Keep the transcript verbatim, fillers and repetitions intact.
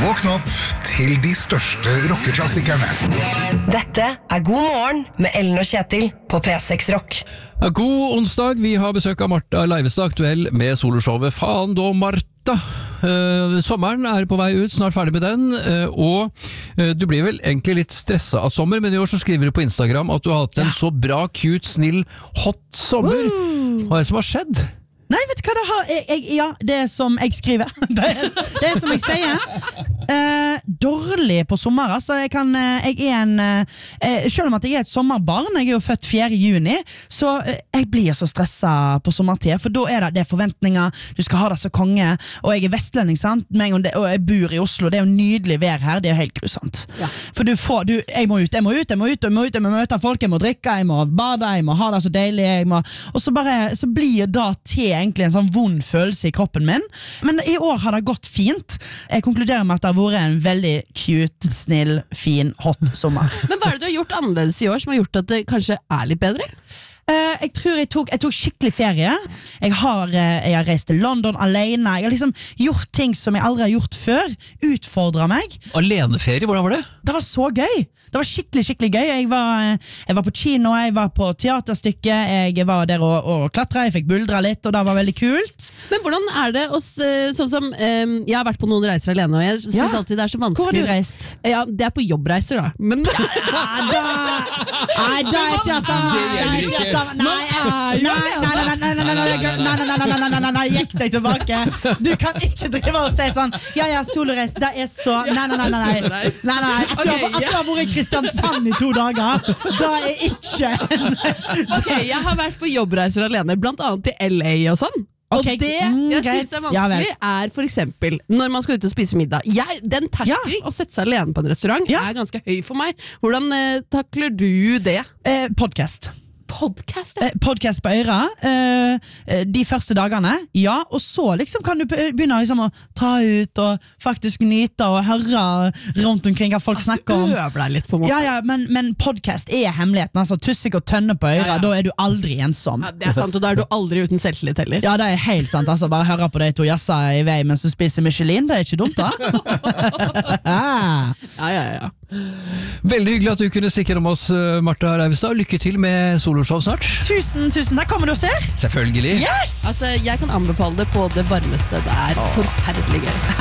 Våkn opp til de største rockeklassikerne. Dette er God morgen med Ellen og Kjetil på P seks Rock. God onsdag, vi har besøk av Martha Leivestad, aktuell med soloshowet Faen da Martha. Uh, sommeren er på vei ut, snart ferdig med den, uh, og uh, du blir vel egentlig litt stresset av sommer, men i år så skriver du på Instagram at du har hatt en så bra, cute, snill, hot sommer. Hva er det som har skjedd? Nei, vet du hva det har jeg, jeg, Ja, det er som jeg skriver. Det er, det er som jeg sier. eh, Dårlig på sommer. Altså, jeg, kan, jeg er en eh, Selv om at jeg er et sommerbarn, jeg er jo født fjerde juni, så eh, jeg blir så stresset på sommertid. For da er det, det er forventninger. Du skal ha det som konge. Og jeg er vestlending, sant? Men, og jeg bor i Oslo. Det er jo nydelig vær her. Det er jo helt grusomt. Ja. For du får du, jeg må ut, jeg må ut, jeg må ut, jeg må ut Jeg må møte folk, jeg må drikke, jeg må bade, jeg må ha det så deilig jeg må, og så, bare, så blir det til egentlig en sånn vond følelse i kroppen min. Men i år har det gått fint. Jeg konkluderer med at det har vært en veldig cute, snill, fin, hot sommer. Men hva er det du har gjort annerledes i år som har gjort at det kanskje er litt bedre? Uh, jeg tror jeg tok, jeg tok skikkelig ferie. Jeg har, uh, jeg har reist til London alene. Jeg har liksom gjort ting som jeg aldri har gjort før. Utfordret meg. Aleneferie, hvordan var det? Det var så gøy. Det var skikkelig, skikkelig gøy. Jeg var, jeg var på kino, jeg var på teaterstykke, jeg var der og, og klatra, jeg fikk buldra litt, og det var veldig kult. Men hvordan er det, oss, sånn som, um, jeg har vært på noen reiser alene, og jeg synes ja. alltid det er så vanskelig. Hvor har du reist? Ja, det er på jobbreiser da. Men ja, da, nei, da er ikke samme. Det gjelder ikke. Nei, nei, nei, nei, nei, gikk deg tilbake. Du kan ikke drive og si sånn, ja, ja, soloreis, det er så, nei, nei, nei, nei, nei, nei, nei, at du har, at du har vært i Kristiansand i to dager, da er ikke. Ok, jeg har vært på jobbreiser alene, blant annet til L A og sånn. Okay. Og det jeg synes er vanskelig ja, er for eksempel når man skal ut og spise middag. Jeg, den terskel ja. Å sette seg alene på en restaurant ja. Er ganske høy for meg. Hvordan eh, takler du det? Eh, podcast. Podcast, ja. eh, podcast på øra eh, de første dagene, ja, og så liksom kan du begynne liksom å ta ut og faktisk nyte og høre rundt omkring hva folk altså, snakker om. Øver deg litt på en måte. Ja, ja, men, men podcast er hemmeligheten, altså tussik og tønne på øra, ja, ja. Da er du aldri ensom. Ja, det er sant, og da er du aldri uten selvtillit heller. Ja, det er helt sant, altså bare høre på de to jassa i vei mens du spiser Michelin, det er ikke dumt da. ja, ja, ja. Veldig hyggelig at du kunne stikke om oss, Martha Leivestad. Lykke til med soloshow snart. Tusen, tusen takk. Kommer du og ser? Selvfølgelig. Yes! Altså, jeg kan anbefale det på det varmeste. Det er forferdelig gøy.